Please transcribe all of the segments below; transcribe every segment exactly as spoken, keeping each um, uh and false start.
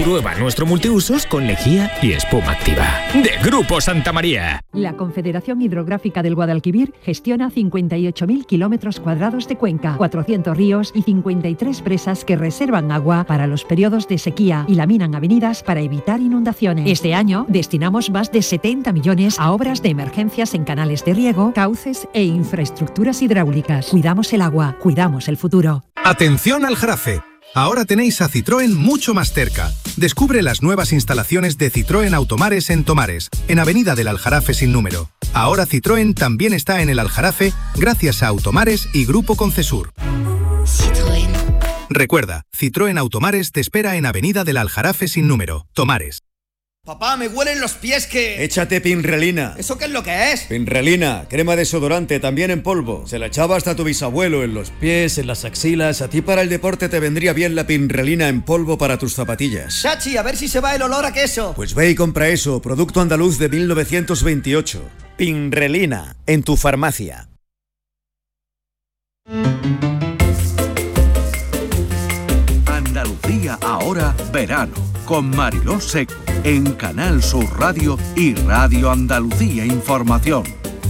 Prueba nuestro multiusos con lejía y espuma activa. De Grupo Santa María. La Confederación Hidrográfica del Guadalquivir gestiona cincuenta y ocho mil kilómetros cuadrados de cuenca, cuatrocientos ríos y cincuenta y tres presas que reservan agua para los periodos de sequía y laminan avenidas para evitar inundaciones. Este año destinamos más de setenta millones a obras de emergencias en canales de riego, cauces e infraestructuras hidráulicas. Cuidamos el agua, cuidamos el futuro. ¡Atención al Jarafe! Ahora tenéis a Citroën mucho más cerca. Descubre las nuevas instalaciones de Citroën Automares en Tomares, en Avenida del Aljarafe sin número. Ahora Citroën también está en el Aljarafe gracias a Automares y Grupo Concesur. Citroën. Recuerda, Citroën Automares te espera en Avenida del Aljarafe sin número, Tomares. Papá, me huelen los pies que... Échate Pinrelina. ¿Eso qué es lo que es? Pinrelina, crema desodorante, también en polvo. Se la echaba hasta tu bisabuelo en los pies, en las axilas. A ti para el deporte te vendría bien la Pinrelina en polvo para tus zapatillas. Chachi, a ver si se va el olor a queso. Pues ve y compra eso, producto andaluz de mil novecientos veintiocho. Pinrelina, en tu farmacia. Andalucía ahora verano, con Mariló Seco, en Canal Sur Radio y Radio Andalucía Información.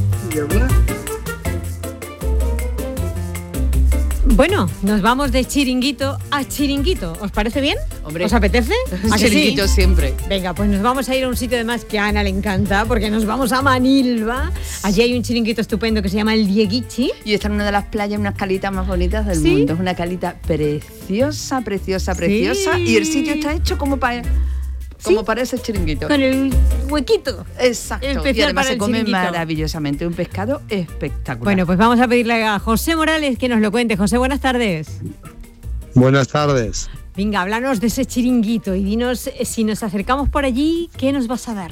Bueno, nos vamos de chiringuito a chiringuito. ¿Os parece bien? Hombre, ¿os apetece? ¿A que chiringuito sí? Siempre. Venga, pues nos vamos a ir a un sitio además que a Ana le encanta, porque nos vamos a Manilva. Allí hay un chiringuito estupendo que se llama el Dieguichi. Y está en una de las playas, unas calitas más bonitas del ¿Sí? mundo. Es una calita preciosa, preciosa, preciosa. Sí. Y el sitio está hecho como para... Como ¿Sí? para ese chiringuito. Con el huequito. Exacto. Especial y además para se el come chiringuito. maravillosamente. Un pescado espectacular. Bueno, pues vamos a pedirle a José Morales que nos lo cuente. José, buenas tardes. Buenas tardes. Venga, háblanos de ese chiringuito y dinos, eh, si nos acercamos por allí, ¿qué nos vas a dar?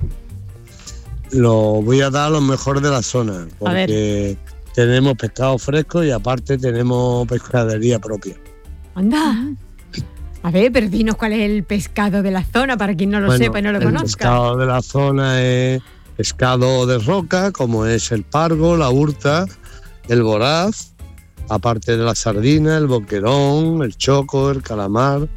Lo voy a dar a lo mejor de la zona, porque tenemos pescado fresco y aparte tenemos pescadería propia. Anda. A ver, pero dinos cuál es el pescado de la zona, para quien no lo Bueno, sepa y no lo el conozca. pescado de la zona es pescado de roca, como es el pargo, la urta, el voraz, aparte de la sardina, el boquerón, el choco, el calamar,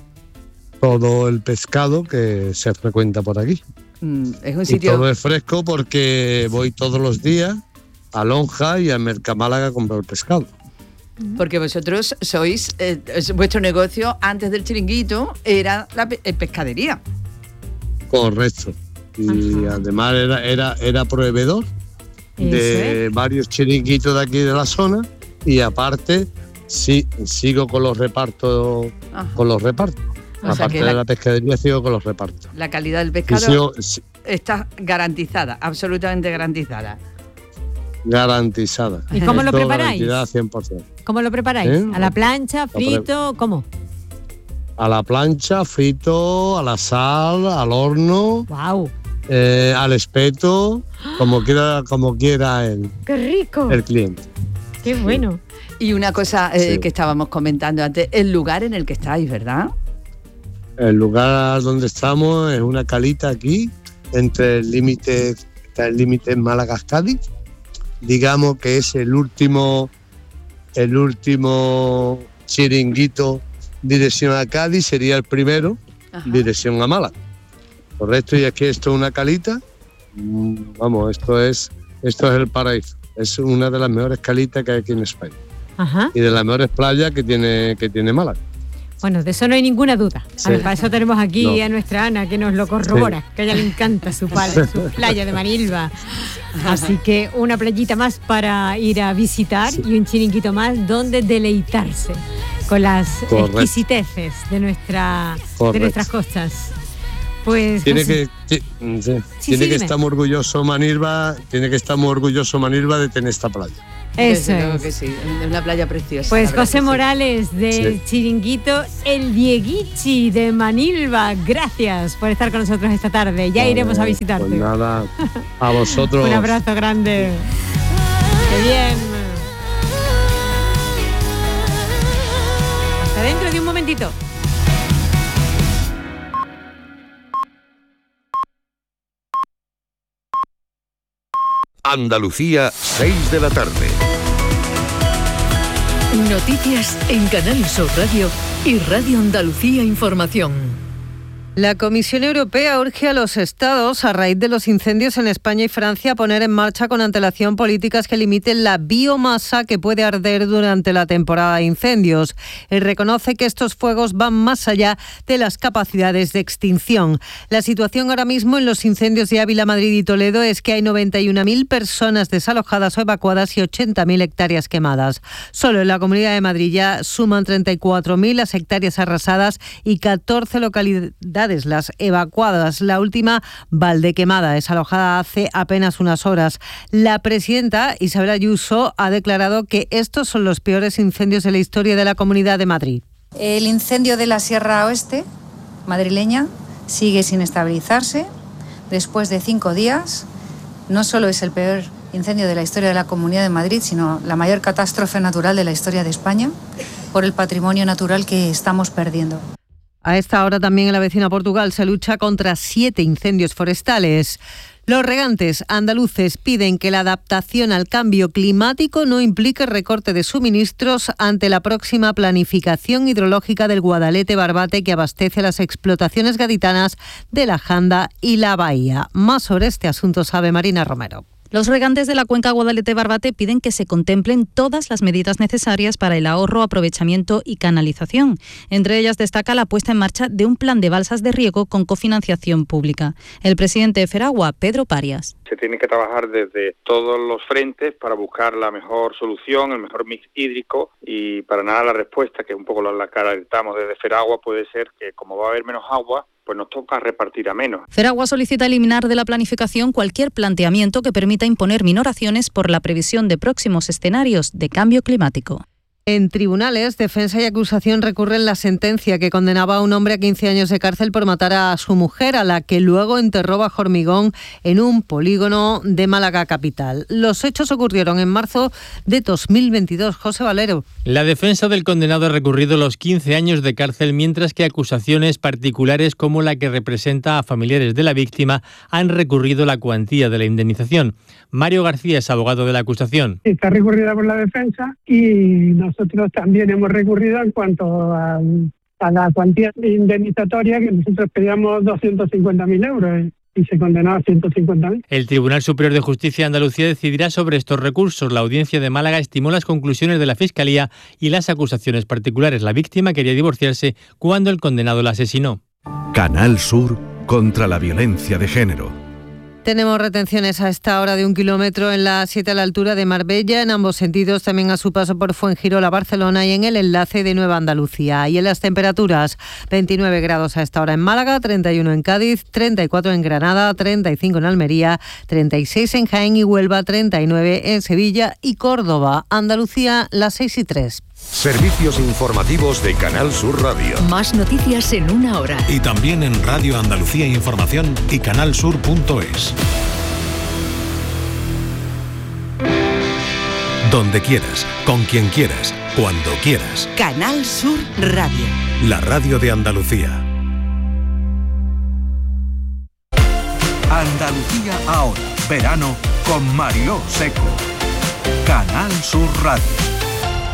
todo el pescado que se frecuenta por aquí. Mm, es un Y sitio... todo es fresco porque voy todos los días a Lonja y a Mercamálaga a comprar pescado. Porque vosotros sois, eh, es vuestro negocio antes del chiringuito era la pe- eh, pescadería. Correcto. Y Ajá. además era, era, era proveedor de Eso varios chiringuitos de aquí de la zona y aparte sí, sigo con los repartos, Ajá. con los repartos. O sea Aparte que la- de la pescadería sigo con los repartos. La calidad del Y pescado sigo sí, está garantizada, absolutamente garantizada. garantizada. ¿Y cómo lo Esto preparáis? garantizada cien por ciento. ¿Cómo lo preparáis? ¿Eh? ¿A la plancha, pre- frito? ¿Cómo? A la plancha, frito, a la sal, al horno, ¡Wow! eh, al espeto, como quiera, como quiera el, ¡Qué rico! el cliente. ¡Qué bueno! Y una cosa eh, Sí. que estábamos comentando antes, el lugar en el que estáis, ¿verdad? El lugar donde estamos es una calita aquí, entre el límite, está el límite en Málaga-Cádiz. Digamos que es el último, el último chiringuito dirección a Cádiz, sería el primero, Ajá. dirección a Málaga. Correcto, y aquí esto es una calita. Mm, Vamos, esto es, esto es el paraíso. Es una de las mejores calitas que hay aquí en España. Ajá. Y de las mejores playas que tiene, que tiene Málaga. Bueno, de eso no hay ninguna duda. Sí. A ver, para eso tenemos aquí No. a nuestra Ana, que nos lo corrobora, Sí. que a ella le encanta su, pala, su playa de Manilva. Así que una playita más para ir a visitar Sí. y un chiringuito más donde deleitarse con las Correcto. exquisiteces de, nuestra, de Correcto. nuestras costas. Pues Tiene José, que, ti- sí, Sí, tiene sí, que dime. estar muy orgulloso Manilva, tiene que estar muy orgulloso Manilva de tener esta playa. eso Desde luego es. que sí, es una playa preciosa. Pues la verdad José que sí. Morales del Sí. chiringuito El Dieguichi de Manilva, gracias por estar con nosotros esta tarde. Ya iremos a Eh, visitarte. Pues nada, a vosotros. Un abrazo grande. Qué bien. Hasta dentro de un momentito. Andalucía, seis de la tarde. Noticias en Canal Sur Radio y Radio Andalucía Información. La Comisión Europea urge a los Estados, a raíz de los incendios en España y Francia, a poner en marcha con antelación políticas que limiten la biomasa que puede arder durante la temporada de incendios. Y reconoce que estos fuegos van más allá de las capacidades de extinción. La situación ahora mismo en los incendios de Ávila, Madrid y Toledo es que hay noventa y una mil personas desalojadas o evacuadas y ochenta mil hectáreas quemadas. Solo en la Comunidad de Madrid ya suman treinta y cuatro mil las hectáreas arrasadas y catorce localidades las evacuadas. La última, Valdequemada, desalojada hace apenas unas horas. La presidenta Isabel Ayuso ha declarado que estos son los peores incendios de la historia de la Comunidad de Madrid. El incendio de la Sierra Oeste madrileña sigue sin estabilizarse. Después de cinco días, no solo es el peor incendio de la historia de la Comunidad de Madrid, sino la mayor catástrofe natural de la historia de España por el patrimonio natural que estamos perdiendo. A esta hora también en la vecina Portugal se lucha contra siete incendios forestales. Los regantes andaluces piden que la adaptación al cambio climático no implique recorte de suministros ante la próxima planificación hidrológica del Guadalete-Barbate que abastece las explotaciones gaditanas de la Janda y la Bahía. Más sobre este asunto sabe Marina Romero. Los regantes de la cuenca Guadalete-Barbate piden que se contemplen todas las medidas necesarias para el ahorro, aprovechamiento y canalización. Entre ellas destaca la puesta en marcha de un plan de balsas de riego con cofinanciación pública. El presidente de Feragua, Pedro Parias. Se tiene que trabajar desde todos los frentes para buscar la mejor solución, el mejor mix hídrico, y para nada la respuesta, que un poco la cara gritamos desde Feragua, puede ser que como va a haber menos agua, pues nos toca repartir a menos. Feragua solicita eliminar de la planificación cualquier planteamiento que permita imponer minoraciones por la previsión de próximos escenarios de cambio climático. En tribunales, defensa y acusación recurren la sentencia que condenaba a un hombre a quince años de cárcel por matar a su mujer, a la que luego enterró bajo hormigón en un polígono de Málaga capital. Los hechos ocurrieron en marzo de dos mil veintidós. José Valero. La defensa del condenado ha recurrido los quince años de cárcel, mientras que acusaciones particulares como la que representa a familiares de la víctima han recurrido la cuantía de la indemnización. Mario García es abogado de la acusación. Está recurrida por la defensa y nosotros también hemos recurrido en cuanto a, a la cuantía indemnizatoria, que nosotros pedíamos doscientos cincuenta mil euros y se condenó a ciento cincuenta mil. El Tribunal Superior de Justicia de Andalucía decidirá sobre estos recursos. La audiencia de Málaga estimó las conclusiones de la Fiscalía y las acusaciones particulares. La víctima quería divorciarse cuando el condenado la asesinó. Canal Sur contra la violencia de género. Tenemos retenciones a esta hora de un kilómetro en la siete a la altura de Marbella, en ambos sentidos, también a su paso por Fuengirola, Barcelona, y en el enlace de Nueva Andalucía. Y en las temperaturas, veintinueve grados a esta hora en Málaga, treinta y uno en Cádiz, treinta y cuatro en Granada, treinta y cinco en Almería, treinta y seis en Jaén y Huelva, treinta y nueve en Sevilla y Córdoba. Andalucía, las seis y tres. Servicios informativos de Canal Sur Radio. Más noticias en una hora. Y también en Radio Andalucía Información y canalsur punto es. Donde quieras, con quien quieras, cuando quieras. Canal Sur Radio. La radio de Andalucía. Andalucía ahora. Verano con Mariló Seco. Canal Sur Radio.